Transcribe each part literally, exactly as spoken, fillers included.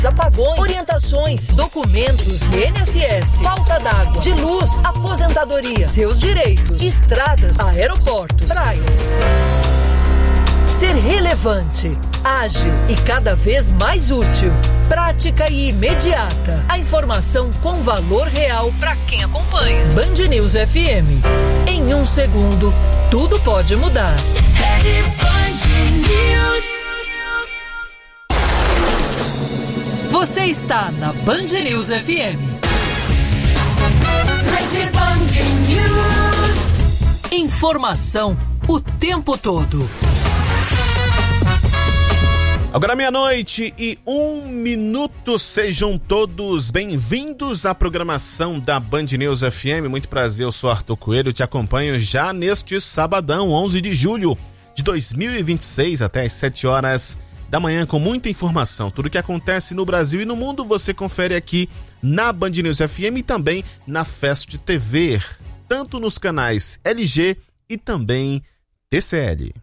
apagões, orientações, documentos, I N S S, falta d'água, de luz, aposentadoria, seus direitos, estradas, aeroportos, praias. Ser relevante, ágil e cada vez mais útil, prática e imediata. A informação com valor real para quem acompanha. Band News F M. Em um segundo, tudo pode mudar. Rede Band News. Você está na Band News F M. Rede Band News. Informação o tempo todo. Agora meia-noite e um minuto, sejam todos bem-vindos à programação da Band News F M. Muito prazer, eu sou Arthur Coelho, te acompanho já neste sabadão, onze de julho de dois mil e vinte e seis, até às sete horas da manhã, com muita informação. Tudo que acontece no Brasil e no mundo você confere aqui na Band News F M e também na Fast T V, tanto nos canais L G e também T C L.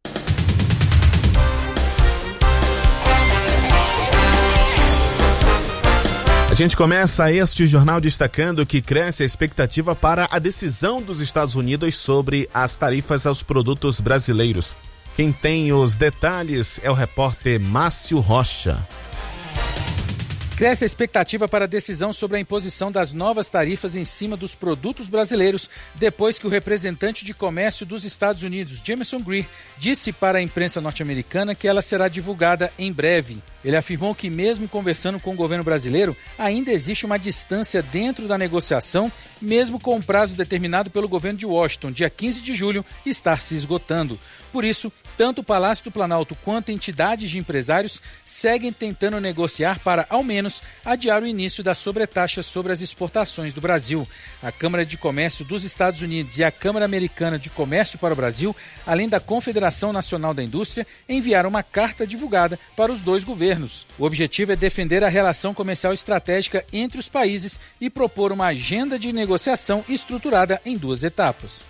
A gente começa este jornal destacando que cresce a expectativa para a decisão dos Estados Unidos sobre as tarifas aos produtos brasileiros. Quem tem os detalhes é o repórter Márcio Rocha. Cresce a expectativa para a decisão sobre a imposição das novas tarifas em cima dos produtos brasileiros, depois que o representante de comércio dos Estados Unidos, Jameson Greer, disse para a imprensa norte-americana que ela será divulgada em breve. Ele afirmou que, mesmo conversando com o governo brasileiro, ainda existe uma distância dentro da negociação, mesmo com o prazo determinado pelo governo de Washington, dia quinze de julho, estar se esgotando. Por isso, tanto o Palácio do Planalto quanto entidades de empresários seguem tentando negociar para, ao menos, adiar o início das sobretaxas sobre as exportações do Brasil. A Câmara de Comércio dos Estados Unidos e a Câmara Americana de Comércio para o Brasil, além da Confederação Nacional da Indústria, enviaram uma carta divulgada para os dois governos. O objetivo é defender a relação comercial estratégica entre os países e propor uma agenda de negociação estruturada em duas etapas.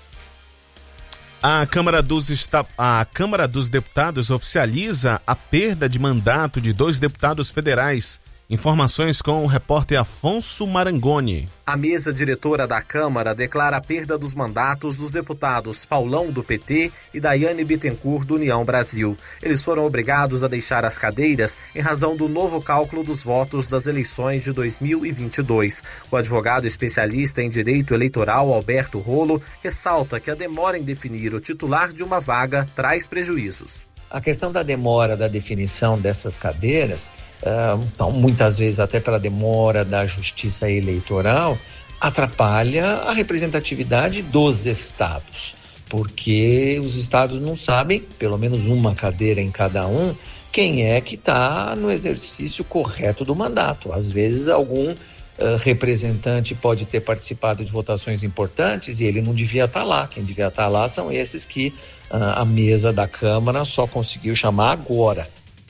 A Câmara dos, Esta... a Câmara dos Deputados oficializa a perda de mandato de dois deputados federais. Informações com o repórter Afonso Marangoni. A mesa diretora da Câmara declara a perda dos mandatos dos deputados Paulão, do P T, e Daiane Bittencourt, do União Brasil. Eles foram obrigados a deixar as cadeiras em razão do novo cálculo dos votos das eleições de dois mil e vinte e dois. O advogado especialista em direito eleitoral, Alberto Rolo, ressalta que a demora em definir o titular de uma vaga traz prejuízos. A questão da demora da definição dessas cadeiras, então, muitas vezes até pela demora da justiça eleitoral, atrapalha a representatividade dos estados, porque os estados não sabem, pelo menos uma cadeira em cada um, quem é que está no exercício correto do mandato. Às vezes algum uh, representante pode ter participado de votações importantes e ele não devia estar lá. Quem devia estar lá são esses que uh, a mesa da Câmara só conseguiu chamar agora.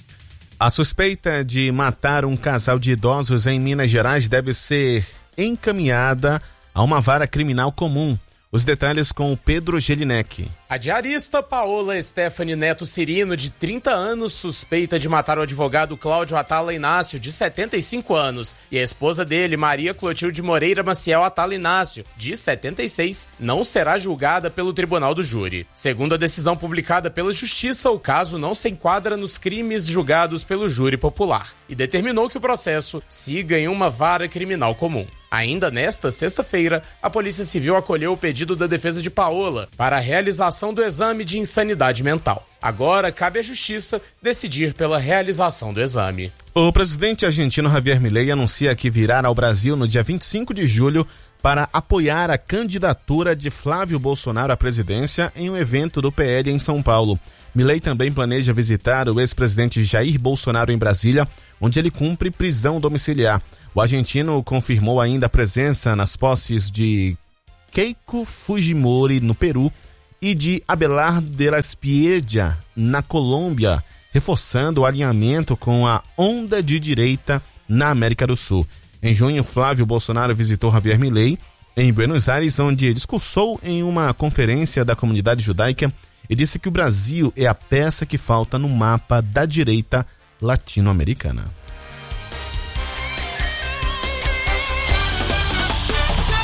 A suspeita de matar um casal de idosos em Minas Gerais deve ser encaminhada a uma vara criminal comum. Os detalhes com o Pedro Gelinek. A diarista Paola Stephanie Neto Cirino, de trinta anos, suspeita de matar o advogado Cláudio Atala Inácio, de setenta e cinco anos, e a esposa dele, Maria Clotilde Moreira Maciel Atala Inácio, de setenta e seis, não será julgada pelo Tribunal do Júri. Segundo a decisão publicada pela Justiça, o caso não se enquadra nos crimes julgados pelo Júri Popular e determinou que o processo siga em uma vara criminal comum. Ainda nesta sexta-feira, a Polícia Civil acolheu o pedido da defesa de Paola para a realização do exame de insanidade mental. Agora, cabe à Justiça decidir pela realização do exame. O presidente argentino Javier Milei anuncia que virá ao Brasil no dia vinte e cinco de julho para apoiar a candidatura de Flávio Bolsonaro à presidência em um evento do P L em São Paulo. Milei também planeja visitar o ex-presidente Jair Bolsonaro em Brasília, onde ele cumpre prisão domiciliar. O argentino confirmou ainda a presença nas posses de Keiko Fujimori, no Peru, e de Abelardo de la Espriella, na Colômbia, reforçando o alinhamento com a onda de direita na América do Sul. Em junho, Flávio Bolsonaro visitou Javier Milei em Buenos Aires, onde discursou em uma conferência da comunidade judaica e disse que o Brasil é a peça que falta no mapa da direita latino-americana.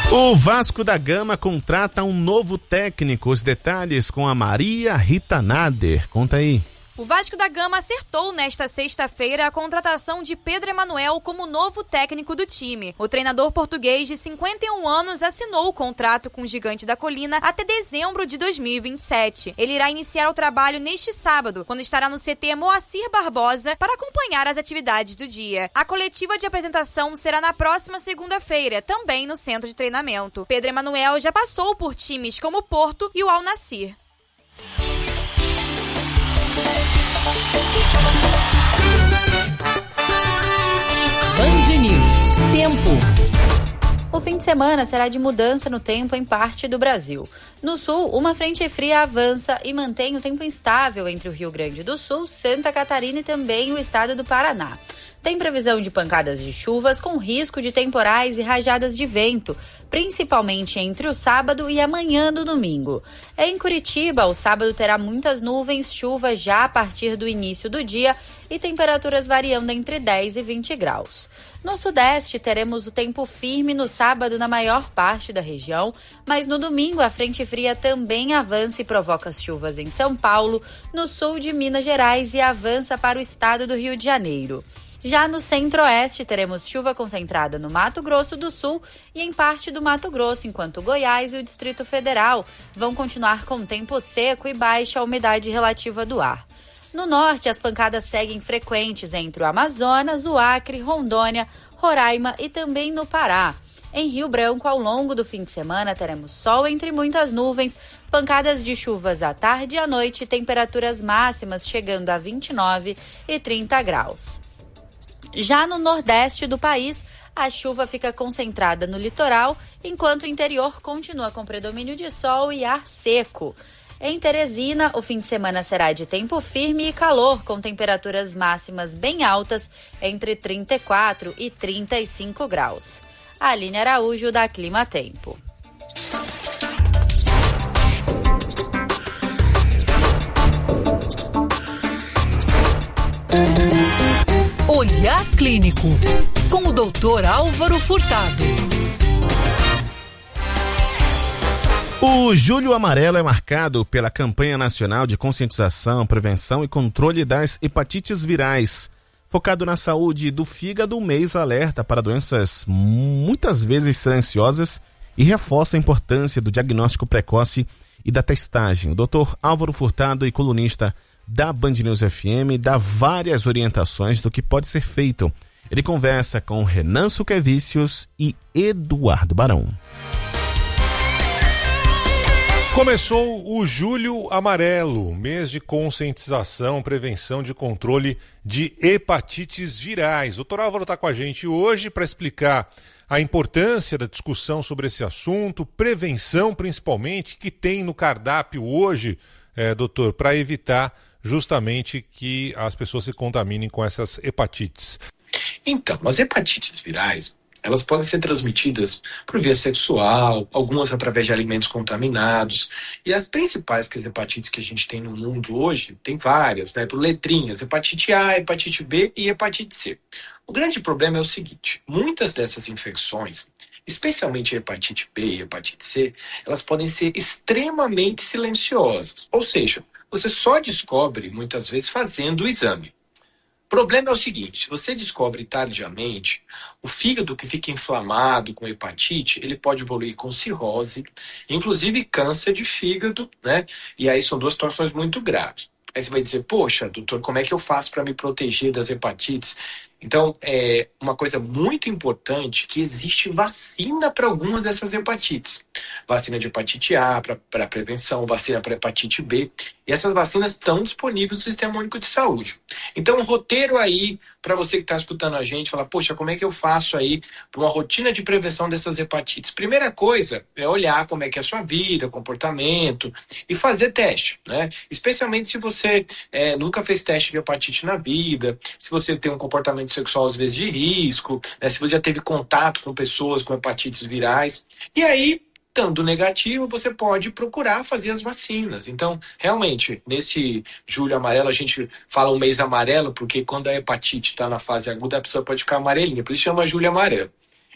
O Vasco da Gama contrata um novo técnico. Os detalhes com a Maria Rita Nader. Conta aí. O Vasco da Gama acertou nesta sexta-feira a contratação de Pedro Emanuel como novo técnico do time. O treinador português de cinquenta e um anos assinou o contrato com o Gigante da Colina até dezembro de dois mil e vinte e sete. Ele irá iniciar o trabalho neste sábado, quando estará no C T Moacir Barbosa para acompanhar as atividades do dia. A coletiva de apresentação será na próxima segunda-feira, também no centro de treinamento. Pedro Emanuel já passou por times como o Porto e o Al Nassr. Band News. Tempo. O fim de semana será de mudança no tempo em parte do Brasil. No sul, uma frente fria avança e mantém o tempo instável entre o Rio Grande do Sul, Santa Catarina e também o estado do Paraná. Tem previsão de pancadas de chuvas com risco de temporais e rajadas de vento, principalmente entre o sábado e amanhã do domingo. Em Curitiba, o sábado terá muitas nuvens, chuva já a partir do início do dia e temperaturas variando entre dez e vinte graus. No sudeste, teremos o tempo firme no sábado na maior parte da região, mas no domingo a frente fria também avança e provoca chuvas em São Paulo, no sul de Minas Gerais e avança para o estado do Rio de Janeiro. Já no centro-oeste, teremos chuva concentrada no Mato Grosso do Sul e em parte do Mato Grosso, enquanto Goiás e o Distrito Federal vão continuar com tempo seco e baixa umidade relativa do ar. No norte, as pancadas seguem frequentes entre o Amazonas, o Acre, Rondônia, Roraima e também no Pará. Em Rio Branco, ao longo do fim de semana, teremos sol entre muitas nuvens, pancadas de chuvas à tarde e à noite e temperaturas máximas chegando a vinte e nove e trinta graus. Já no nordeste do país, a chuva fica concentrada no litoral, enquanto o interior continua com predomínio de sol e ar seco. Em Teresina, o fim de semana será de tempo firme e calor, com temperaturas máximas bem altas, entre trinta e quatro e trinta e cinco graus. Aline Araújo, da Clima Tempo. Olhar Clínico, com o doutor Álvaro Furtado. O Julho Amarelo é marcado pela campanha nacional de conscientização, prevenção e controle das hepatites virais. Focado na saúde do fígado, o mês alerta para doenças muitas vezes silenciosas e reforça a importância do diagnóstico precoce e da testagem. O doutor Álvaro Furtado, e colunista da Band News F M, dá várias orientações do que pode ser feito. Ele conversa com Renan Suquevicius e Eduardo Barão. Começou o Julho Amarelo, mês de conscientização, prevenção de controle de hepatites virais. O doutor Álvaro está com a gente hoje para explicar a importância da discussão sobre esse assunto, prevenção principalmente, que tem no cardápio hoje, é, doutor, para evitar justamente que as pessoas se contaminem com essas hepatites. Então, as hepatites virais, elas podem ser transmitidas por via sexual, algumas através de alimentos contaminados. E as principais hepatites que a gente tem no mundo hoje, tem várias, né? Por letrinhas, hepatite A, hepatite B e hepatite C. O grande problema é o seguinte, muitas dessas infecções, especialmente a hepatite B e a hepatite C, elas podem ser extremamente silenciosas. Ou seja, você só descobre, muitas vezes, fazendo o exame. O problema é o seguinte, se você descobre tardiamente, o fígado que fica inflamado com hepatite, ele pode evoluir com cirrose, inclusive câncer de fígado, né? E aí são duas situações muito graves. Aí você vai dizer, poxa, doutor, como é que eu faço para me proteger das hepatites? Então, é uma coisa muito importante que existe vacina para algumas dessas hepatites. Vacina de hepatite A para prevenção, vacina para hepatite B. E essas vacinas estão disponíveis no Sistema Único de Saúde. Então, um roteiro aí para você que está escutando a gente, falar, poxa, como é que eu faço aí para uma rotina de prevenção dessas hepatites? Primeira coisa é olhar como é que é a sua vida, comportamento e fazer teste, né? Especialmente se você é, nunca fez teste de hepatite na vida, se você tem um comportamento sexual às vezes de risco, né? Se você já teve contato com pessoas com hepatites virais. E aí, estando negativo, você pode procurar fazer as vacinas. Então, realmente, nesse julho amarelo, a gente fala um mês amarelo, porque quando a hepatite está na fase aguda, a pessoa pode ficar amarelinha, por isso chama julho amarelo.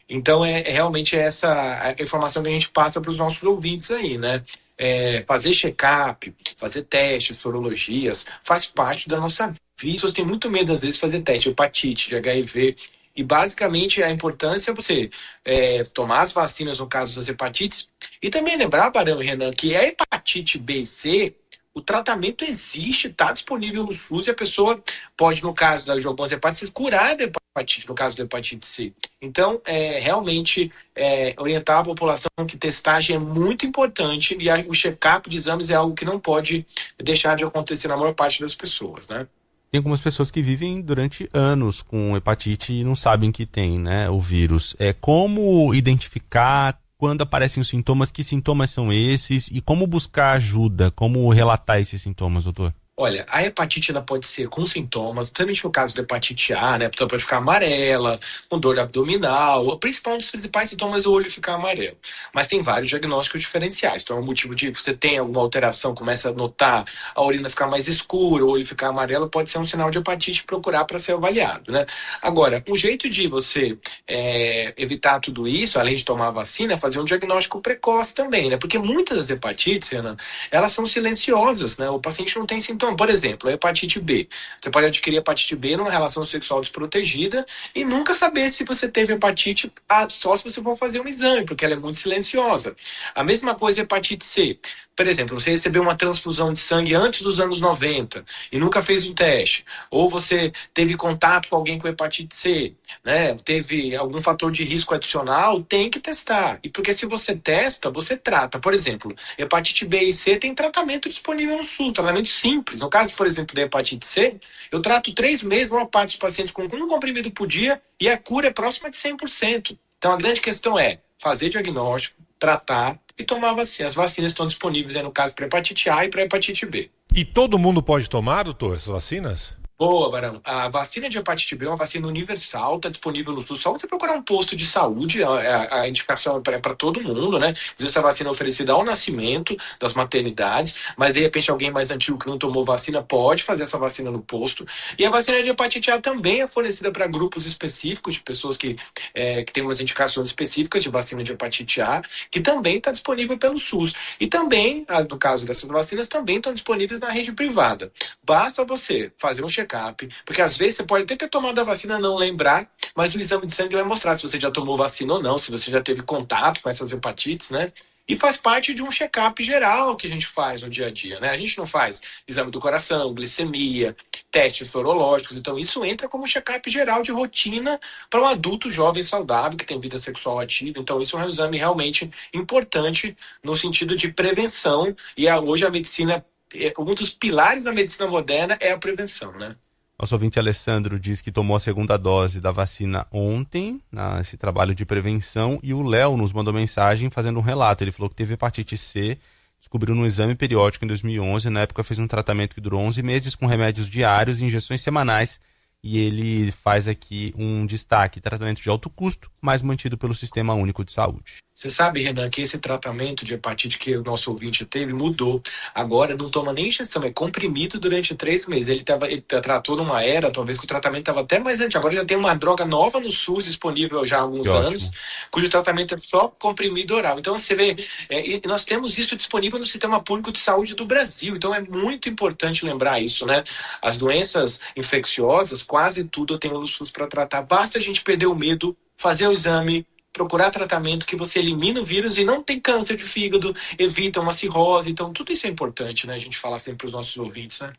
Então, é, é realmente essa a informação que a gente passa para os nossos ouvintes aí, né? É, fazer check-up, fazer testes, sorologias, faz parte da nossa vida. As pessoas têm muito medo, às vezes, de fazer teste de hepatite, de H I V. E, basicamente, a importância é você é, tomar as vacinas no caso das hepatites. E também lembrar, Barão e Renan, que a hepatite B e C, o tratamento existe, está disponível no SUS e a pessoa pode, no caso das algumas hepatites, curar da hepatite, no caso da hepatite C. Então, é, realmente, é, orientar a população que testagem é muito importante e a, o check-up de exames é algo que não pode deixar de acontecer na maior parte das pessoas, né? Tem algumas pessoas que vivem durante anos com hepatite e não sabem que tem, né, o vírus. É, como identificar quando aparecem os sintomas, que sintomas são esses e como buscar ajuda, como relatar esses sintomas, doutor? Olha, a hepatite ela pode ser com sintomas, principalmente no caso da hepatite A, né? A pessoa pode ficar amarela, com dor abdominal. O principal dos principais sintomas é o olho ficar amarelo. Mas tem vários diagnósticos diferenciais. Então, é um motivo de você tem alguma alteração, começa a notar a urina ficar mais escura, o olho ficar amarelo, pode ser um sinal de hepatite procurar para ser avaliado, né? Agora, um jeito de você é, evitar tudo isso, além de tomar a vacina, é fazer um diagnóstico precoce também, né? Porque muitas das hepatites, Renan, elas são silenciosas, né? O paciente não tem sintomas. Então, por exemplo, a hepatite B. Você pode adquirir hepatite B numa relação sexual desprotegida e nunca saber se você teve hepatite A só se você for fazer um exame, porque ela é muito silenciosa. A mesma coisa a hepatite C. Por exemplo, você recebeu uma transfusão de sangue antes dos anos noventa e nunca fez um teste. Ou você teve contato com alguém com hepatite C, né? Teve algum fator de risco adicional, tem que testar. E porque se você testa, você trata. Por exemplo, hepatite B e C tem tratamento disponível no SUS, tratamento simples. No caso, por exemplo, da hepatite C, eu trato três meses, uma parte dos pacientes com um comprimido por dia e a cura é próxima de cem por cento. Então a grande questão é fazer diagnóstico, tratar e tomar vacina. As vacinas estão disponíveis aí, no caso, para hepatite A e para hepatite B. E todo mundo pode tomar, doutor, essas vacinas? Boa, Barão. A vacina de hepatite B é uma vacina universal, está disponível no SUS. Só você procurar um posto de saúde, a, a indicação é para todo mundo, né? Essa vacina é oferecida ao nascimento das maternidades, mas de repente alguém mais antigo que não tomou vacina pode fazer essa vacina no posto. E a vacina de hepatite A também é fornecida para grupos específicos de pessoas que, é, que têm umas indicações específicas de vacina de hepatite A, que também está disponível pelo SUS. E também, no caso dessas vacinas, também estão disponíveis na rede privada. Basta você fazer um check porque às vezes você pode até ter tomado a vacina e não lembrar, mas o exame de sangue vai mostrar se você já tomou vacina ou não, se você já teve contato com essas hepatites, né? E faz parte de um check-up geral que a gente faz no dia a dia, né? A gente não faz exame do coração, glicemia, testes sorológicos, então isso entra como check-up geral de rotina para um adulto jovem saudável que tem vida sexual ativa. Então isso é um exame realmente importante no sentido de prevenção e a, hoje a medicina, um dos pilares da medicina moderna é a prevenção, né? Nosso ouvinte Alessandro diz que tomou a segunda dose da vacina ontem, nesse trabalho de prevenção, e o Léo nos mandou mensagem fazendo um relato. Ele falou que teve hepatite C, descobriu no exame periódico em dois mil e onze, na época fez um tratamento que durou onze meses com remédios diários e injeções semanais, e ele faz aqui um destaque: tratamento de alto custo, mas mantido pelo Sistema Único de Saúde. Você sabe, Renan, que esse tratamento de hepatite que o nosso ouvinte teve mudou. Agora não toma nem injeção, é comprimido durante três meses. Ele, tava, ele tratou numa era, talvez que o tratamento estava até mais antigo. Agora já tem uma droga nova no SUS disponível já há alguns anos, cujo tratamento é só comprimido oral. Então você vê, é, e nós temos isso disponível no Sistema Público de Saúde do Brasil. Então é muito importante lembrar isso, né? As doenças infecciosas, quase tudo eu tenho no SUS para tratar. Basta a gente perder o medo, fazer o exame, procurar tratamento que você elimina o vírus e não tem câncer de fígado, evita uma cirrose. Então, tudo isso é importante, né? A gente fala sempre para os nossos ouvintes, né?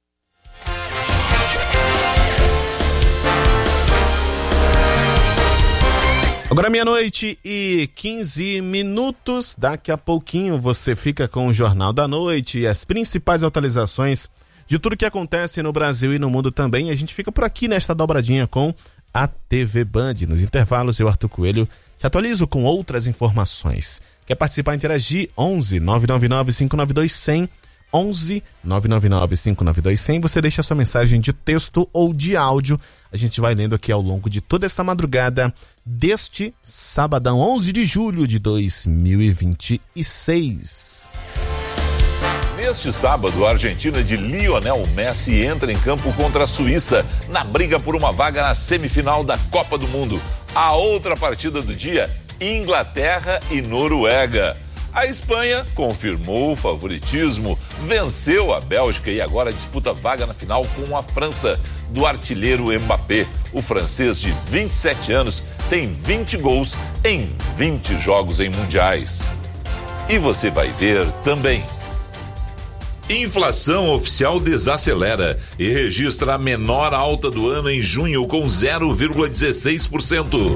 Agora meia-noite e quinze minutos. Daqui a pouquinho você fica com o Jornal da Noite e as principais atualizações de tudo que acontece no Brasil e no mundo também. A gente fica por aqui nesta dobradinha com a T V Band. Nos intervalos, eu, Arthur Coelho, te atualizo com outras informações. Quer participar e interagir? onze nove nove nove cinco nove dois zero zero. onze nove nove nove cinco nove dois zero zero. Você deixa sua mensagem de texto ou de áudio. A gente vai lendo aqui ao longo de toda esta madrugada deste sabadão, onze de julho de dois mil e vinte e seis. Neste sábado, a Argentina de Lionel Messi entra em campo contra a Suíça na briga por uma vaga na semifinal da Copa do Mundo. A outra partida do dia, Inglaterra e Noruega. A Espanha confirmou o favoritismo, venceu a Bélgica e agora disputa vaga na final com a França, do artilheiro Mbappé. O francês de vinte e sete anos tem vinte gols em vinte jogos em mundiais. E você vai ver também. Inflação oficial desacelera e registra a menor alta do ano em junho com zero vírgula dezesseis por cento.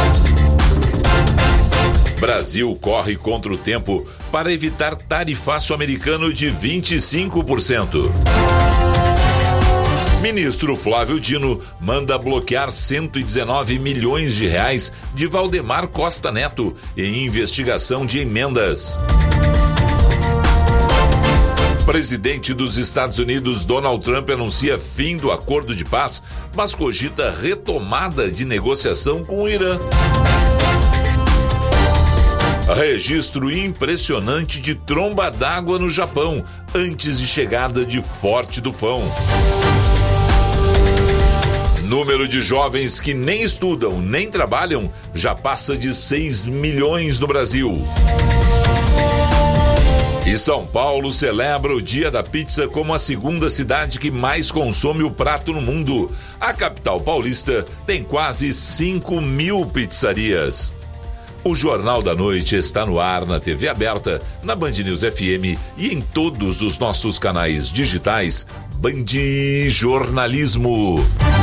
Brasil corre contra o tempo para evitar tarifaço americano de vinte e cinco por cento. Ministro Flávio Dino manda bloquear cento e dezenove milhões de reais de Valdemar Costa Neto em investigação de emendas. Presidente dos Estados Unidos, Donald Trump, anuncia fim do acordo de paz, mas cogita retomada de negociação com o Irã. Registro impressionante de tromba d'água no Japão, antes de chegada de forte tufão. Número de jovens que nem estudam, nem trabalham, já passa de seis milhões no Brasil. E São Paulo celebra o Dia da Pizza como a segunda cidade que mais consome o prato no mundo. A capital paulista tem quase cinco mil pizzarias. O Jornal da Noite está no ar na T V aberta, na Band News F M e em todos os nossos canais digitais. Band Jornalismo.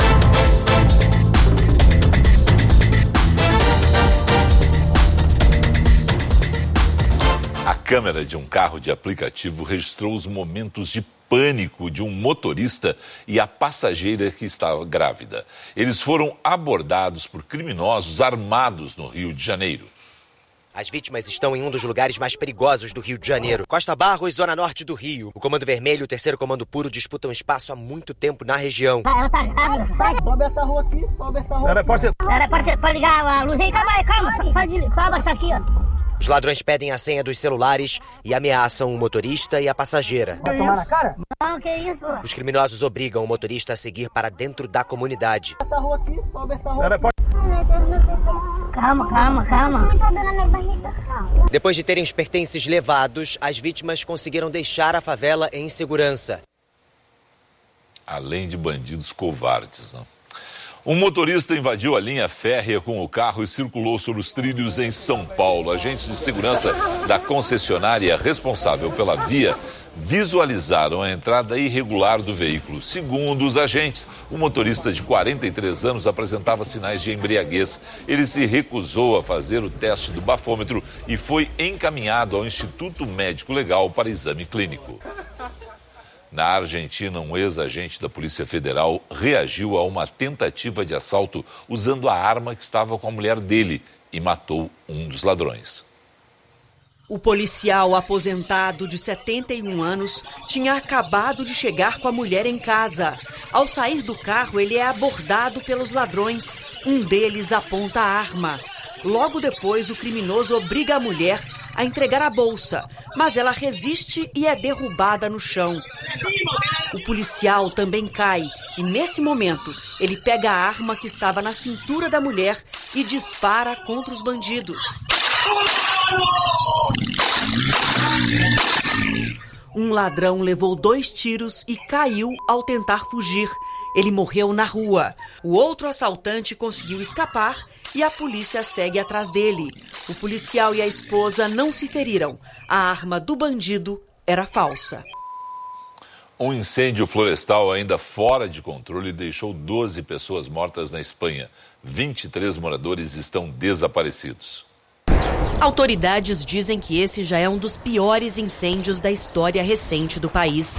A câmera de um carro de aplicativo registrou os momentos de pânico de um motorista e a passageira que estava grávida. Eles foram abordados por criminosos armados no Rio de Janeiro. As vítimas estão em um dos lugares mais perigosos do Rio de Janeiro. Costa Barros, zona norte do Rio. O Comando Vermelho e o Terceiro Comando Puro disputam espaço há muito tempo na região. Ela tá grávida. Sobe essa rua aqui, sobe essa rua. Ela pode, Ela pode, pode ligar a luz aí. Calma aí, calma. Só, só, de, só abaixar aqui, ó. Os ladrões pedem a senha dos celulares e ameaçam o motorista e a passageira. Vai tomar na cara? Não, que isso? Os criminosos obrigam o motorista a seguir para dentro da comunidade. Essa rua aqui, sobe essa rua. Ela pode... Calma, calma, calma. Depois de terem os pertences levados, as vítimas conseguiram deixar a favela em segurança. Além de bandidos covardes, né? Um motorista invadiu a linha férrea com o carro e circulou sobre os trilhos em São Paulo. Agentes de segurança da concessionária responsável pela via visualizaram a entrada irregular do veículo. Segundo os agentes, o motorista de quarenta e três anos apresentava sinais de embriaguez. Ele se recusou a fazer o teste do bafômetro e foi encaminhado ao Instituto Médico Legal para exame clínico. Na Argentina, um ex-agente da Polícia Federal reagiu a uma tentativa de assalto usando a arma que estava com a mulher dele e matou um dos ladrões. O policial aposentado de setenta e um anos tinha acabado de chegar com a mulher em casa. Ao sair do carro, ele é abordado pelos ladrões. Um deles aponta a arma. Logo depois, o criminoso obriga a mulher a entregar a bolsa, mas ela resiste e é derrubada no chão. O policial também cai e, nesse momento, ele pega a arma que estava na cintura da mulher e dispara contra os bandidos. Um ladrão levou dois tiros e caiu ao tentar fugir. Ele morreu na rua. O outro assaltante conseguiu escapar e a polícia segue atrás dele. O policial e a esposa não se feriram. A arma do bandido era falsa. Um incêndio florestal ainda fora de controle deixou doze pessoas mortas na Espanha. vinte e três moradores estão desaparecidos. Autoridades dizem que esse já é um dos piores incêndios da história recente do país.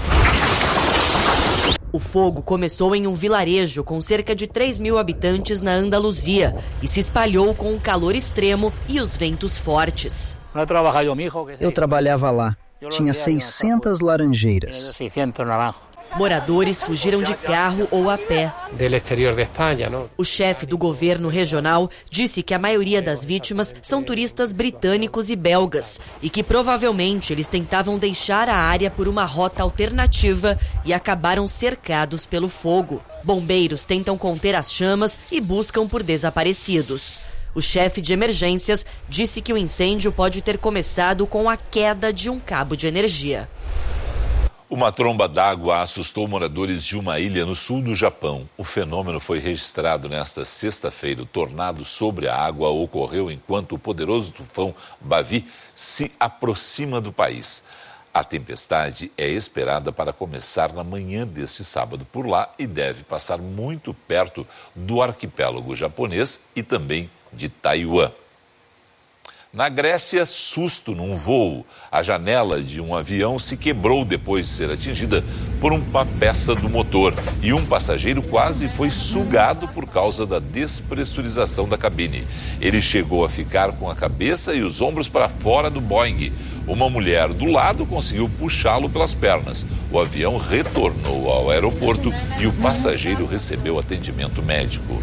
O fogo começou em um vilarejo com cerca de três mil habitantes na Andaluzia e se espalhou com o calor extremo e os ventos fortes. Eu trabalhava lá. Tinha seiscentas laranjeiras. Moradores fugiram de carro ou a pé. Del exterior de Espanha, não? O chefe do governo regional disse que a maioria das vítimas são turistas britânicos e belgas e que provavelmente eles tentavam deixar a área por uma rota alternativa e acabaram cercados pelo fogo. Bombeiros tentam conter as chamas e buscam por desaparecidos. O chefe de emergências disse que o incêndio pode ter começado com a queda de um cabo de energia. Uma tromba d'água assustou moradores de uma ilha no sul do Japão. O fenômeno foi registrado nesta sexta-feira. O tornado sobre a água ocorreu enquanto o poderoso tufão Bavi se aproxima do país. A tempestade é esperada para começar na manhã deste sábado por lá e deve passar muito perto do arquipélago japonês e também de Taiwan. Na Grécia, susto num voo. A janela de um avião se quebrou depois de ser atingida por uma peça do motor e um passageiro quase foi sugado por causa da despressurização da cabine. Ele chegou a ficar com a cabeça e os ombros para fora do Boeing. Uma mulher do lado conseguiu puxá-lo pelas pernas. O avião retornou ao aeroporto e o passageiro recebeu atendimento médico.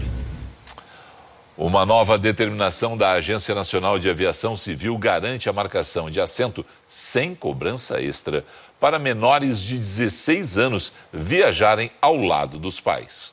Uma nova determinação da Agência Nacional de Aviação Civil garante a marcação de assento sem cobrança extra para menores de dezesseis anos viajarem ao lado dos pais.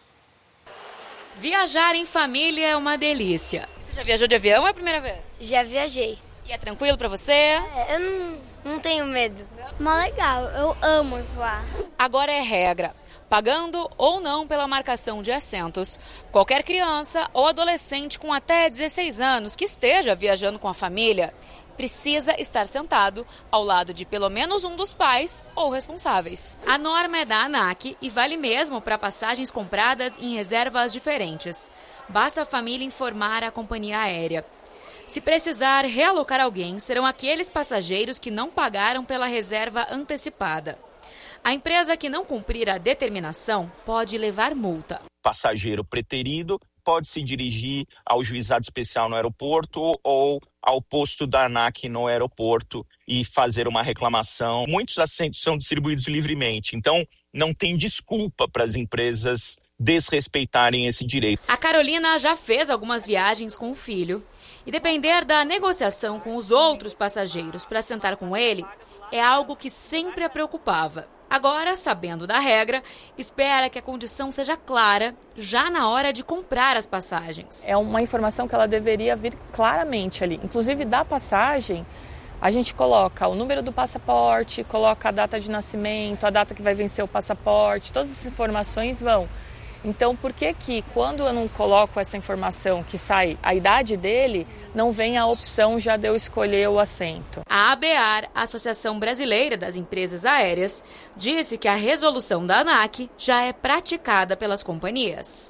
Viajar em família é uma delícia. Você já viajou de avião ou é a primeira vez? Já viajei. E é tranquilo pra você? É, eu não, não tenho medo. Mas legal, eu amo voar. Agora é regra. Pagando ou não pela marcação de assentos, qualquer criança ou adolescente com até dezesseis anos que esteja viajando com a família precisa estar sentado ao lado de pelo menos um dos pais ou responsáveis. A norma é da ANAC e vale mesmo para passagens compradas em reservas diferentes. Basta a família informar a companhia aérea. Se precisar realocar alguém, serão aqueles passageiros que não pagaram pela reserva antecipada. A empresa que não cumprir a determinação pode levar multa. Passageiro preterido pode se dirigir ao juizado especial no aeroporto ou ao posto da ANAC no aeroporto e fazer uma reclamação. Muitos assentos são distribuídos livremente, então não tem desculpa para as empresas desrespeitarem esse direito. A Carolina já fez algumas viagens com o filho e depender da negociação com os outros passageiros para sentar com ele é algo que sempre a preocupava. Agora, sabendo da regra, espera que a condição seja clara já na hora de comprar as passagens. É uma informação que ela deveria vir claramente ali. Inclusive, da passagem, a gente coloca o número do passaporte, coloca a data de nascimento, a data que vai vencer o passaporte, todas as informações vão. Então, por que que quando eu não coloco essa informação que sai a idade dele, não vem a opção já de eu escolher o assento? A ABAR, a Associação Brasileira das Empresas Aéreas, disse que a resolução da ANAC já é praticada pelas companhias.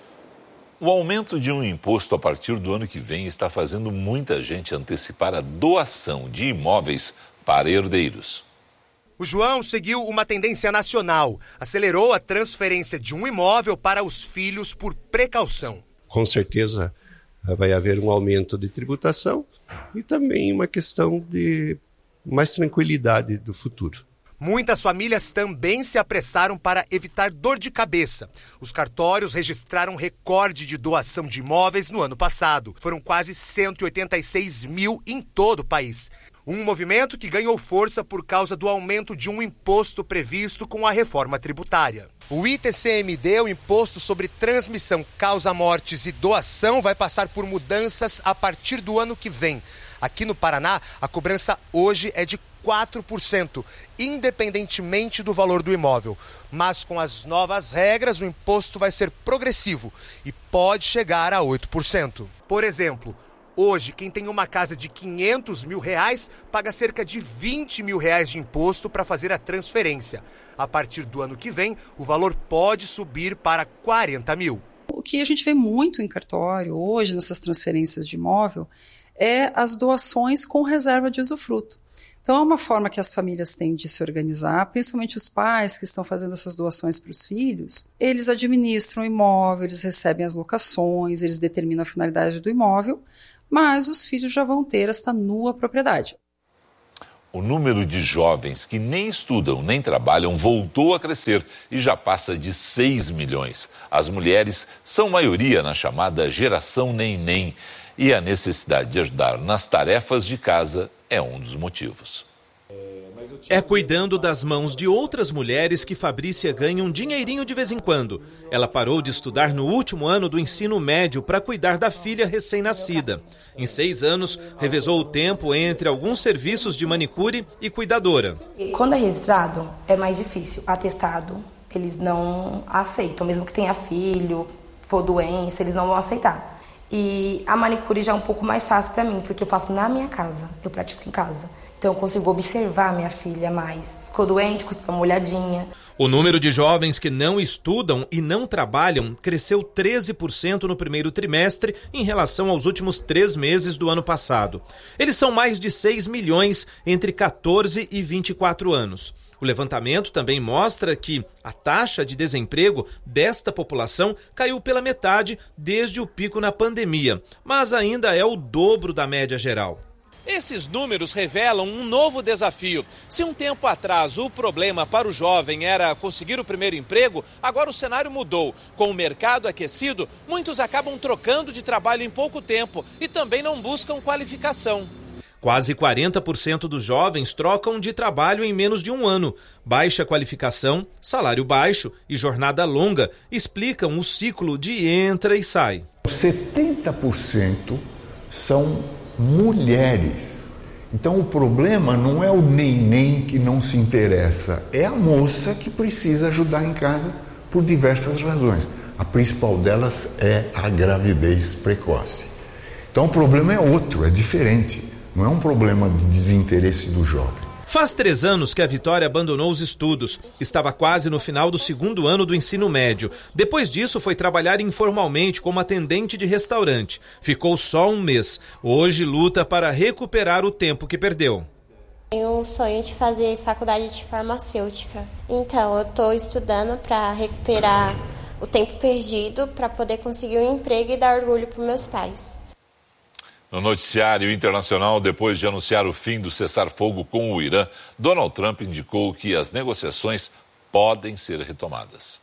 O aumento de um imposto a partir do ano que vem está fazendo muita gente antecipar a doação de imóveis para herdeiros. O João seguiu uma tendência nacional, acelerou a transferência de um imóvel para os filhos por precaução. Com certeza vai haver um aumento de tributação e também uma questão de mais tranquilidade do futuro. Muitas famílias também se apressaram para evitar dor de cabeça. Os cartórios registraram recorde de doação de imóveis no ano passado. Foram quase cento e oitenta e seis mil em todo o país. Um movimento que ganhou força por causa do aumento de um imposto previsto com a reforma tributária. O I T C M D, o Imposto sobre Transmissão, Causa-Mortes e Doação, vai passar por mudanças a partir do ano que vem. Aqui no Paraná, a cobrança hoje é de quatro por cento, independentemente do valor do imóvel. Mas com as novas regras, o imposto vai ser progressivo e pode chegar a oito por cento. Por exemplo, hoje, quem tem uma casa de quinhentos mil reais paga cerca de vinte mil reais de imposto para fazer a transferência. A partir do ano que vem, o valor pode subir para quarenta mil. O que a gente vê muito em cartório hoje, nessas transferências de imóvel, é as doações com reserva de usufruto. Então, é uma forma que as famílias têm de se organizar, principalmente os pais que estão fazendo essas doações para os filhos. Eles administram o imóvel, eles recebem as locações, eles determinam a finalidade do imóvel, mas os filhos já vão ter esta nua propriedade. O número de jovens que nem estudam nem trabalham voltou a crescer e já passa de seis milhões. As mulheres são maioria na chamada geração neném e a necessidade de ajudar nas tarefas de casa é um dos motivos. É cuidando das mãos de outras mulheres que Fabrícia ganha um dinheirinho de vez em quando. Ela parou de estudar no último ano do ensino médio para cuidar da filha recém-nascida. Em seis anos, revezou o tempo entre alguns serviços de manicure e cuidadora. Quando é registrado, é mais difícil. Atestado, eles não aceitam. Mesmo que tenha filho, for doença, eles não vão aceitar. E a manicure já é um pouco mais fácil para mim, porque eu faço na minha casa, eu pratico em casa. Então eu consigo observar minha filha mais. Ficou doente, custa uma olhadinha. O número de jovens que não estudam e não trabalham cresceu treze por cento no primeiro trimestre em relação aos últimos três meses do ano passado. Eles são mais de seis milhões entre quatorze e vinte e quatro anos. O levantamento também mostra que a taxa de desemprego desta população caiu pela metade desde o pico na pandemia, mas ainda é o dobro da média geral. Esses números revelam um novo desafio. Se um tempo atrás o problema para o jovem era conseguir o primeiro emprego, agora o cenário mudou. Com o mercado aquecido, muitos acabam trocando de trabalho em pouco tempo e também não buscam qualificação. Quase quarenta por cento dos jovens trocam de trabalho em menos de um ano. Baixa qualificação, salário baixo e jornada longa explicam o ciclo de entra e sai. setenta por cento são mulheres. Então o problema não é o neném que não se interessa, é a moça que precisa ajudar em casa por diversas razões. A principal delas é a gravidez precoce. Então o problema é outro, é diferente. Não é um problema de desinteresse do jovem. Faz três anos que a Vitória abandonou os estudos. Estava quase no final do segundo ano do ensino médio. Depois disso, foi trabalhar informalmente como atendente de restaurante. Ficou só um mês. Hoje luta para recuperar o tempo que perdeu. Tenho o sonho de fazer faculdade de farmacêutica. Então, eu estou estudando para recuperar o tempo perdido, para poder conseguir um emprego e dar orgulho para meus pais. No noticiário internacional, depois de anunciar o fim do cessar-fogo com o Irã, Donald Trump indicou que as negociações podem ser retomadas.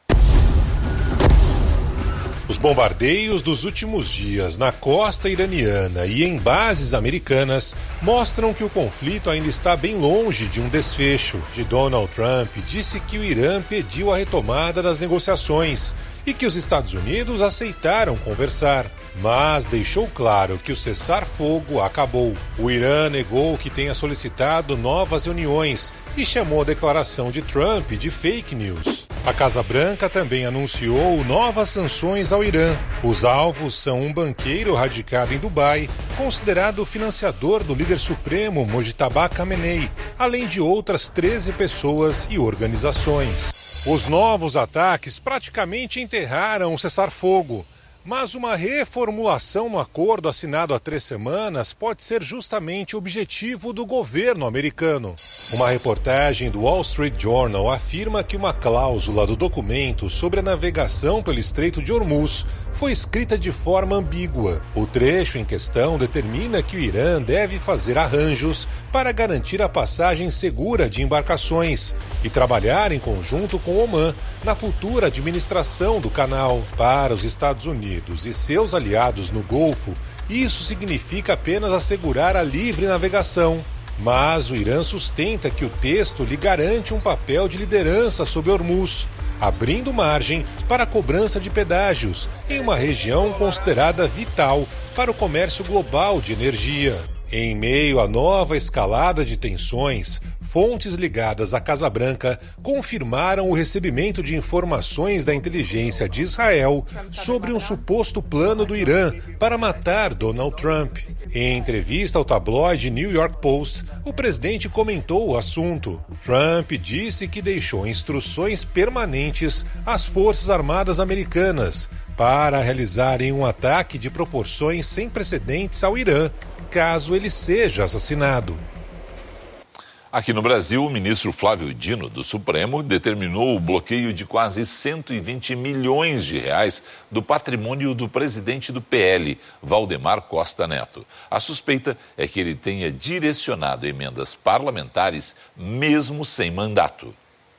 Os bombardeios dos últimos dias na costa iraniana e em bases americanas mostram que o conflito ainda está bem longe de um desfecho. De Donald Trump disse que o Irã pediu a retomada das negociações e que os Estados Unidos aceitaram conversar, mas deixou claro que o cessar-fogo acabou. O Irã negou que tenha solicitado novas reuniões e chamou a declaração de Trump de fake news. A Casa Branca também anunciou novas sanções ao Irã. Os alvos são um banqueiro radicado em Dubai, considerado financiador do líder supremo Mojtaba Khamenei, além de outras treze pessoas e organizações. Os novos ataques praticamente enterraram o cessar-fogo, mas uma reformulação no acordo assinado há três semanas pode ser justamente o objetivo do governo americano. Uma reportagem do Wall Street Journal afirma que uma cláusula do documento sobre a navegação pelo Estreito de Hormuz foi escrita de forma ambígua. O trecho em questão determina que o Irã deve fazer arranjos para garantir a passagem segura de embarcações e trabalhar em conjunto com Omã na futura administração do canal. Para os Estados Unidos e seus aliados no Golfo, isso significa apenas assegurar a livre navegação. Mas o Irã sustenta que o texto lhe garante um papel de liderança sobre Hormuz, abrindo margem para a cobrança de pedágios em uma região considerada vital para o comércio global de energia. Em meio à nova escalada de tensões, fontes ligadas à Casa Branca confirmaram o recebimento de informações da inteligência de Israel sobre um suposto plano do Irã para matar Donald Trump. Em entrevista ao tabloide New York Post, o presidente comentou o assunto. Trump disse que deixou instruções permanentes às Forças Armadas americanas para realizarem um ataque de proporções sem precedentes ao Irã, caso ele seja assassinado. Aqui no Brasil, o ministro Flávio Dino, do Supremo, determinou o bloqueio de quase cento e vinte milhões de reais do patrimônio do presidente do P L, Valdemar Costa Neto. A suspeita é que ele tenha direcionado emendas parlamentares mesmo sem mandato.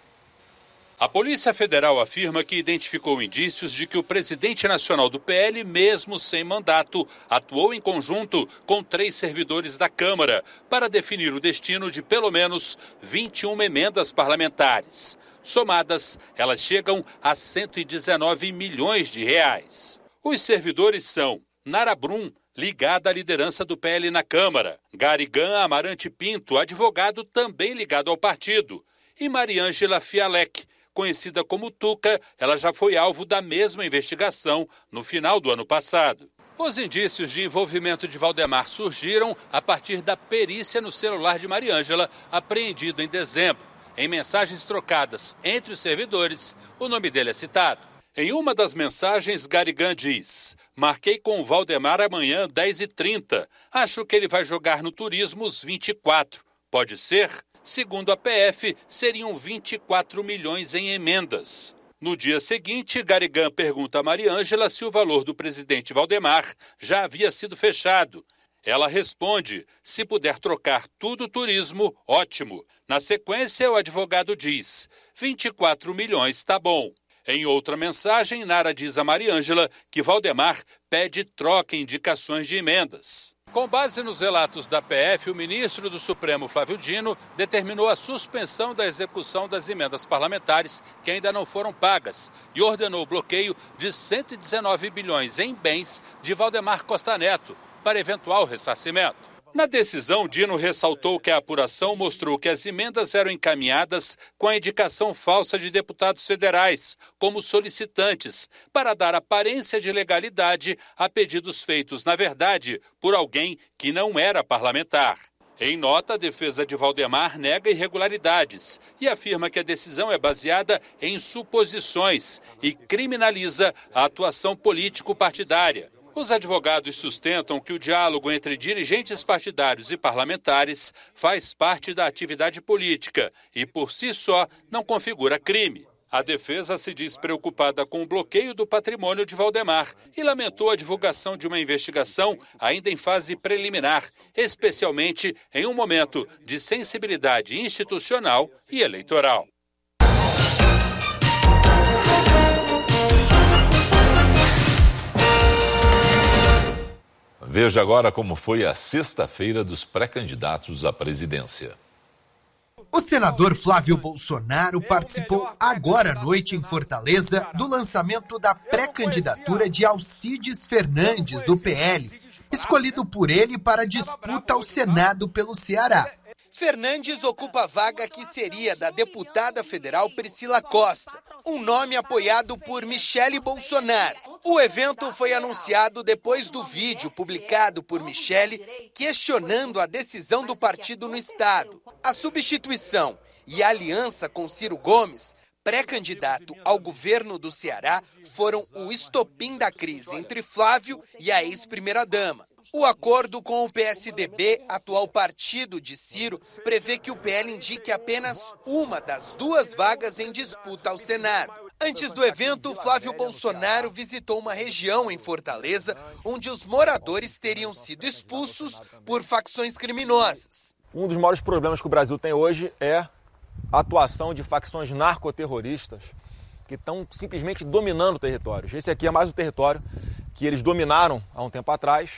A Polícia Federal afirma que identificou indícios de que o presidente nacional do P L, mesmo sem mandato, atuou em conjunto com três servidores da Câmara para definir o destino de pelo menos vinte e uma emendas parlamentares. Somadas, elas chegam a cento e dezenove milhões de reais. Os servidores são Nara Brum, ligada à liderança do P L na Câmara, Garigan Amarante Pinto, advogado também ligado ao partido, e Mariângela Fialec, conhecida como Tuca, ela já foi alvo da mesma investigação no final do ano passado. Os indícios de envolvimento de Valdemar surgiram a partir da perícia no celular de Mariângela, apreendido em dezembro. Em mensagens trocadas entre os servidores, o nome dele é citado. Em uma das mensagens, Garigan diz: marquei com o Valdemar amanhã, dez e trinta. Acho que ele vai jogar no Turismo os vinte e quatro. Pode ser? Segundo a P F, seriam vinte e quatro milhões em emendas. No dia seguinte, Garigan pergunta a Mariângela se o valor do presidente Valdemar já havia sido fechado. Ela responde: se puder trocar tudo turismo, ótimo. Na sequência, o advogado diz: vinte e quatro milhões tá bom. Em outra mensagem, Nara diz a Mariângela que Valdemar pede troca em indicações de emendas. Com base nos relatos da P F, o ministro do Supremo, Flávio Dino, determinou a suspensão da execução das emendas parlamentares que ainda não foram pagas e ordenou o bloqueio de cento e dezenove bilhões em bens de Valdemar Costa Neto para eventual ressarcimento. Na decisão, Dino ressaltou que a apuração mostrou que as emendas eram encaminhadas com a indicação falsa de deputados federais, como solicitantes, para dar aparência de legalidade a pedidos feitos, na verdade, por alguém que não era parlamentar. Em nota, a defesa de Valdemar nega irregularidades e afirma que a decisão é baseada em suposições e criminaliza a atuação político-partidária. Os advogados sustentam que o diálogo entre dirigentes partidários e parlamentares faz parte da atividade política e, por si só, não configura crime. A defesa se diz preocupada com o bloqueio do patrimônio de Valdemar e lamentou a divulgação de uma investigação ainda em fase preliminar, especialmente em um momento de sensibilidade institucional e eleitoral. Veja agora como foi a sexta-feira dos pré-candidatos à presidência. O senador Flávio Bolsonaro participou agora à noite em Fortaleza do lançamento da pré-candidatura de Alcides Fernandes, do P L, escolhido por ele para disputa ao Senado pelo Ceará. Fernandes ocupa a vaga que seria da deputada federal Priscila Costa, um nome apoiado por Michele Bolsonaro. O evento foi anunciado depois do vídeo publicado por Michele questionando a decisão do partido no estado. A substituição e a aliança com Ciro Gomes, pré-candidato ao governo do Ceará, foram o estopim da crise entre Flávio e a ex-primeira-dama. O acordo com o P S D B, atual partido de Ciro, prevê que o P L indique apenas uma das duas vagas em disputa ao Senado. Antes do evento, Flávio Bolsonaro visitou uma região em Fortaleza, onde os moradores teriam sido expulsos por facções criminosas. Um dos maiores problemas que o Brasil tem hoje é a atuação de facções narcoterroristas que estão simplesmente dominando o território. Esse aqui é mais um território que eles dominaram há um tempo atrás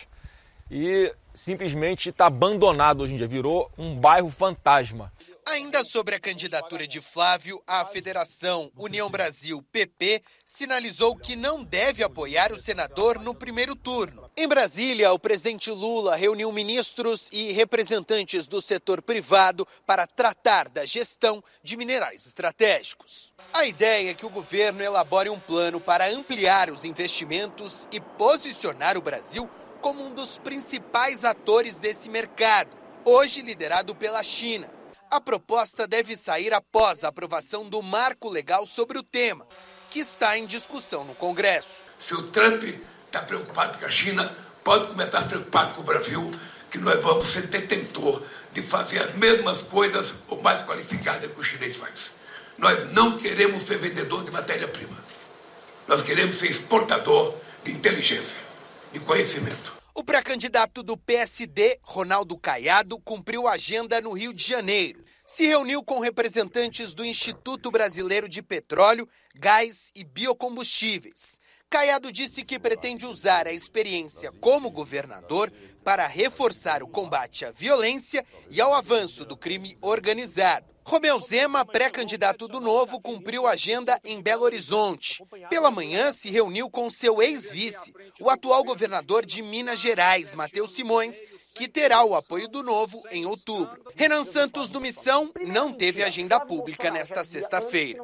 e simplesmente está abandonado hoje em dia, virou um bairro fantasma. Ainda sobre a candidatura de Flávio, a Federação União Brasil P P sinalizou que não deve apoiar o senador no primeiro turno. Em Brasília, o presidente Lula reuniu ministros e representantes do setor privado para tratar da gestão de minerais estratégicos. A ideia é que o governo elabore um plano para ampliar os investimentos e posicionar o Brasil como um dos principais atores desse mercado, hoje liderado pela China. A proposta deve sair após a aprovação do marco legal sobre o tema, que está em discussão no Congresso. Se o Trump está preocupado com a China, pode começar preocupado com o Brasil, que nós vamos ser detentor de fazer as mesmas coisas ou mais qualificadas que o chinês faz. Nós não queremos ser vendedor de matéria-prima. Nós queremos ser exportador de inteligência, de conhecimento. O pré-candidato do P S D, Ronaldo Caiado, cumpriu a agenda no Rio de Janeiro. Se reuniu com representantes do Instituto Brasileiro de Petróleo, Gás e Biocombustíveis. Caiado disse que pretende usar a experiência como governador para reforçar o combate à violência e ao avanço do crime organizado. Romeu Zema, pré-candidato do Novo, cumpriu a agenda em Belo Horizonte. Pela manhã, se reuniu com seu ex-vice, o atual governador de Minas Gerais, Matheus Simões, que terá o apoio do Novo em outubro. Renan Santos, do Missão, não teve agenda pública nesta sexta-feira.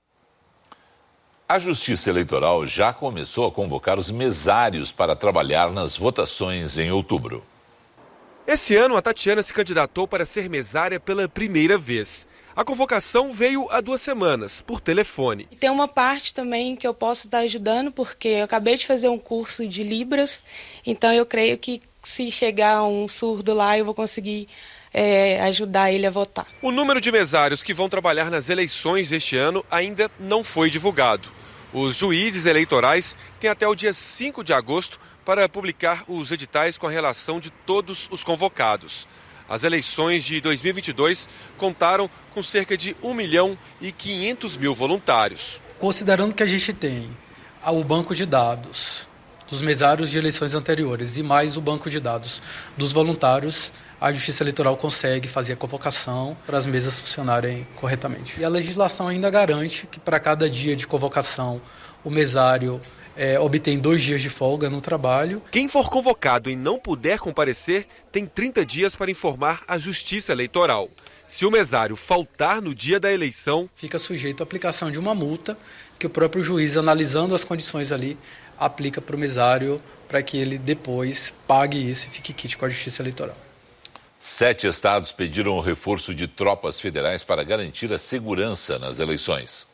A Justiça Eleitoral já começou a convocar os mesários para trabalhar nas votações em outubro. Esse ano, a Tatiana se candidatou para ser mesária pela primeira vez. A convocação veio há duas semanas, por telefone. E tem uma parte também que eu posso estar ajudando, porque eu acabei de fazer um curso de Libras, então eu creio que se chegar um surdo lá, eu vou conseguir é, ajudar ele a votar. O número de mesários que vão trabalhar nas eleições deste ano ainda não foi divulgado. Os juízes eleitorais têm até o dia cinco de agosto para publicar os editais com a relação de todos os convocados. As eleições de dois mil e vinte e dois contaram com cerca de um milhão e quinhentos mil voluntários. Considerando que a gente tem o banco de dados dos mesários de eleições anteriores e mais o banco de dados dos voluntários, a Justiça Eleitoral consegue fazer a convocação para as mesas funcionarem corretamente. E a legislação ainda garante que para cada dia de convocação o mesário É, obtém dois dias de folga no trabalho. Quem for convocado e não puder comparecer, tem trinta dias para informar a Justiça Eleitoral. Se o mesário faltar no dia da eleição, fica sujeito à aplicação de uma multa que o próprio juiz, analisando as condições ali, aplica para o mesário para que ele depois pague isso e fique quite com a Justiça Eleitoral. Sete estados pediram o reforço de tropas federais para garantir a segurança nas eleições.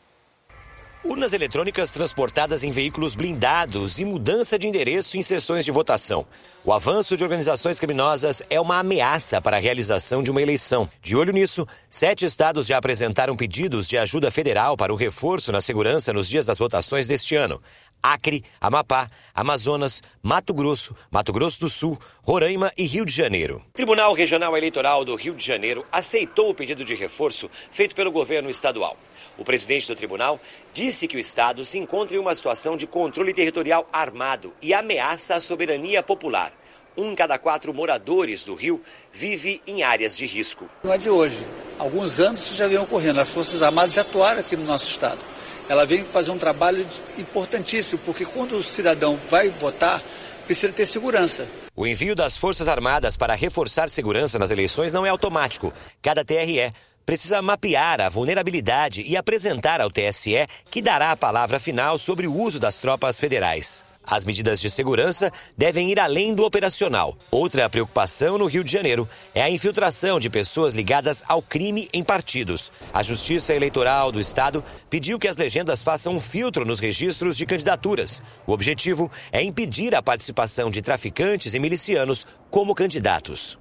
Urnas eletrônicas transportadas em veículos blindados e mudança de endereço em sessões de votação. O avanço de organizações criminosas é uma ameaça para a realização de uma eleição. De olho nisso, sete estados já apresentaram pedidos de ajuda federal para o reforço na segurança nos dias das votações deste ano. Acre, Amapá, Amazonas, Mato Grosso, Mato Grosso do Sul, Roraima e Rio de Janeiro. O Tribunal Regional Eleitoral do Rio de Janeiro aceitou o pedido de reforço feito pelo governo estadual. O presidente do tribunal disse que o estado se encontra em uma situação de controle territorial armado e ameaça a soberania popular. Um em cada quatro moradores do Rio vive em áreas de risco. Não é de hoje. Há alguns anos isso já vem ocorrendo. As Forças Armadas já atuaram aqui no nosso estado. Ela vem fazer um trabalho importantíssimo, porque quando o cidadão vai votar, precisa ter segurança. O envio das Forças Armadas para reforçar segurança nas eleições não é automático. Cada T R E precisa mapear a vulnerabilidade e apresentar ao T S E, que dará a palavra final sobre o uso das tropas federais. As medidas de segurança devem ir além do operacional. Outra preocupação no Rio de Janeiro é a infiltração de pessoas ligadas ao crime em partidos. A Justiça Eleitoral do Estado pediu que as legendas façam um filtro nos registros de candidaturas. O objetivo é impedir a participação de traficantes e milicianos como candidatos.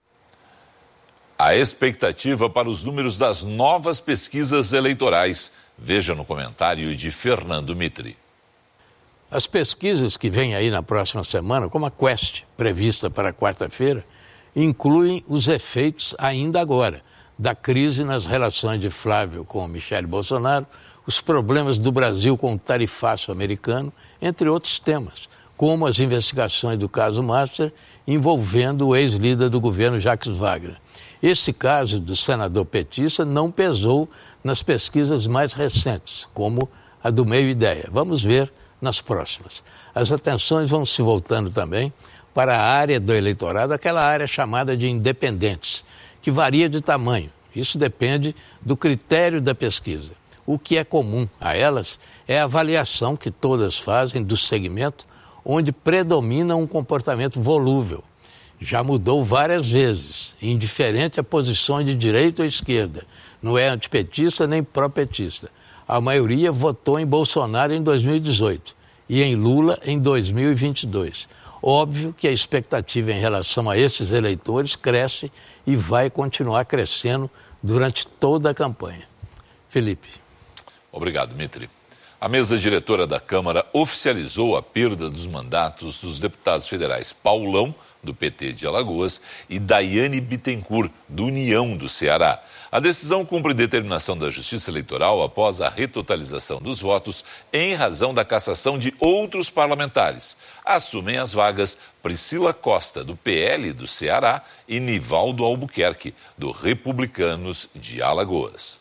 A expectativa para os números das novas pesquisas eleitorais. Veja no comentário de Fernando Mitri. As pesquisas que vêm aí na próxima semana, como a Quest, prevista para quarta-feira, incluem os efeitos ainda agora da crise nas relações de Flávio com Michele Bolsonaro, os problemas do Brasil com o tarifaço americano, entre outros temas, como as investigações do caso Master envolvendo o ex-líder do governo Jacques Wagner. Esse caso do senador petista não pesou nas pesquisas mais recentes, como a do Meio Ideia. Vamos ver nas próximas. As atenções vão se voltando também para a área do eleitorado, aquela área chamada de independentes, que varia de tamanho. Isso depende do critério da pesquisa. O que é comum a elas é a avaliação que todas fazem do segmento onde predomina um comportamento volúvel. Já mudou várias vezes, indiferente a posição de direita ou esquerda. Não é antipetista nem pró-petista. A maioria votou em Bolsonaro em dois mil e dezoito e em Lula em dois mil e vinte e dois. Óbvio que a expectativa em relação a esses eleitores cresce e vai continuar crescendo durante toda a campanha. Felipe. Obrigado, Mitri. A mesa diretora da Câmara oficializou a perda dos mandatos dos deputados federais Paulão, do P T de Alagoas, e Daiane Bittencourt, do União do Ceará. A decisão cumpre determinação da Justiça Eleitoral após a retotalização dos votos em razão da cassação de outros parlamentares. Assumem as vagas Priscila Costa, do P L do Ceará, e Nivaldo Albuquerque, do Republicanos de Alagoas.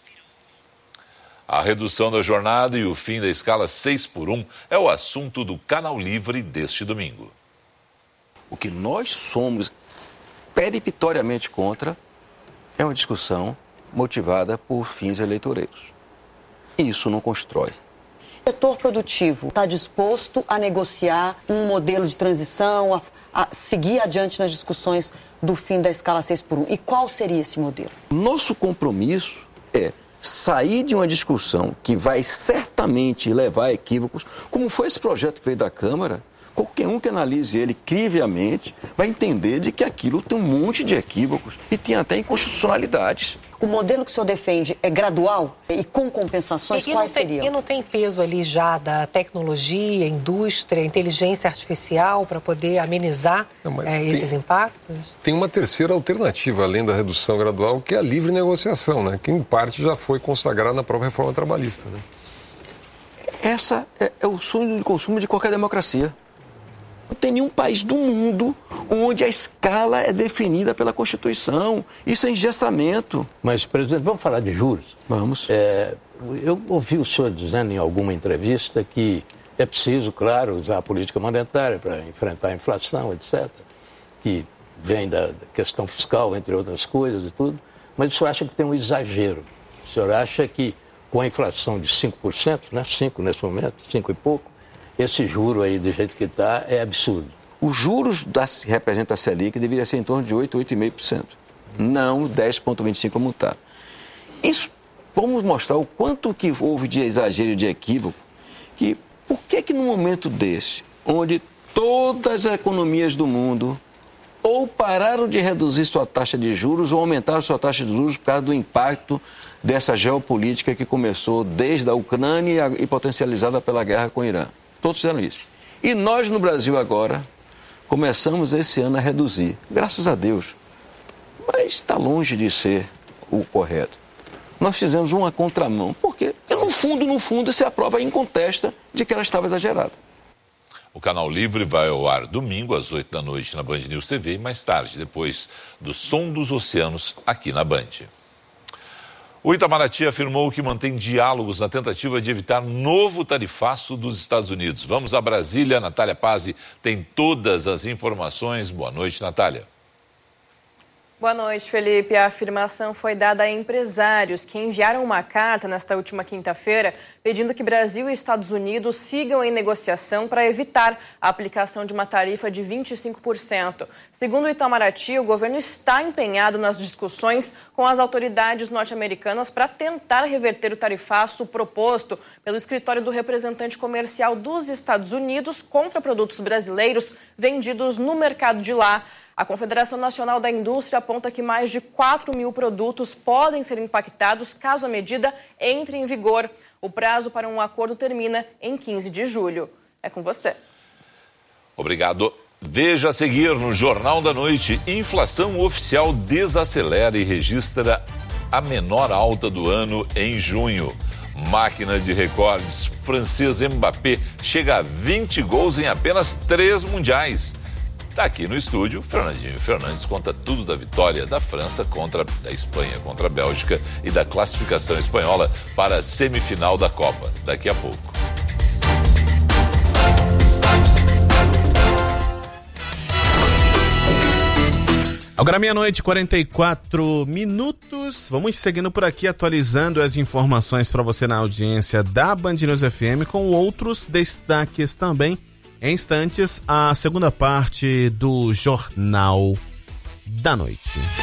A redução da jornada e o fim da escala seis por um é o assunto do Canal Livre deste domingo. O que nós somos peripitoriamente contra é uma discussão motivada por fins eleitoreiros. Isso não constrói. O setor produtivo está disposto a negociar um modelo de transição, a, a seguir adiante nas discussões do fim da escala seis por um. E qual seria esse modelo? Nosso compromisso é sair de uma discussão que vai certamente levar a equívocos, como foi esse projeto que veio da Câmara. Qualquer um que analise ele crivelmente vai entender de que aquilo tem um monte de equívocos e tem até inconstitucionalidades. O modelo que o senhor defende é gradual e com compensações, e, quais e tem, seriam? E não tem peso ali já da tecnologia, indústria, inteligência artificial para poder amenizar não, é, tem, esses impactos? Tem uma terceira alternativa, além da redução gradual, que é a livre negociação, né? Que em parte já foi consagrada na própria reforma trabalhista. Né? Essa é, é o sonho de consumo de qualquer democracia. Não tem nenhum país do mundo onde a escala é definida pela Constituição. Isso é engessamento. Mas, presidente, vamos falar de juros? Vamos. É, eu ouvi o senhor dizendo em alguma entrevista que é preciso, claro, usar a política monetária para enfrentar a inflação, etcétera, que vem da questão fiscal, entre outras coisas e tudo. Mas o senhor acha que tem um exagero? O senhor acha que com a inflação de cinco por cento, né, cinco nesse momento, cinco e pouco, esse juro aí, do jeito que está, é absurdo. Os juros da, que representa a Selic deveria ser em torno de oito, oito vírgula cinco por cento. Não dez vírgula vinte e cinco por cento como está. Isso, vamos mostrar o quanto que houve de exagero e de equívoco, que por que que num momento desse, onde todas as economias do mundo ou pararam de reduzir sua taxa de juros ou aumentaram sua taxa de juros por causa do impacto dessa geopolítica que começou desde a Ucrânia e potencializada pela guerra com o Irã. Todos fizeram isso. E nós, no Brasil, agora, começamos esse ano a reduzir. Graças a Deus. Mas está longe de ser o correto. Nós fizemos uma contramão. Por quê? Porque, no fundo, no fundo, se a prova incontesta de que ela estava exagerada. O Canal Livre vai ao ar domingo, às oito da noite, na Band News T V, e mais tarde, depois do Som dos Oceanos, aqui na Band. O Itamaraty afirmou que mantém diálogos na tentativa de evitar novo tarifaço dos Estados Unidos. Vamos a Brasília, Natália Pazzi tem todas as informações. Boa noite, Natália. Boa noite, Felipe. A afirmação foi dada a empresários que enviaram uma carta nesta última quinta-feira pedindo que Brasil e Estados Unidos sigam em negociação para evitar a aplicação de uma tarifa de vinte e cinco por cento. Segundo o Itamaraty, o governo está empenhado nas discussões com as autoridades norte-americanas para tentar reverter o tarifaço proposto pelo escritório do representante comercial dos Estados Unidos contra produtos brasileiros vendidos no mercado de lá. A Confederação Nacional da Indústria aponta que mais de quatro mil produtos podem ser impactados caso a medida entre em vigor. O prazo para um acordo termina em quinze de julho. É com você. Obrigado. Veja a seguir no Jornal da Noite. Inflação oficial desacelera e registra a menor alta do ano em junho. Máquina de recordes, francês Mbappé chega a vinte gols em apenas três mundiais. Está aqui no estúdio, Fernandinho Fernandes conta tudo da vitória da França contra da Espanha contra a Bélgica e da classificação espanhola para a semifinal da Copa. Daqui a pouco. Agora meia-noite, quarenta e quatro minutos. Vamos seguindo por aqui, atualizando as informações para você na audiência da Band News F M, com outros destaques também. Em instantes, a segunda parte do Jornal da Noite.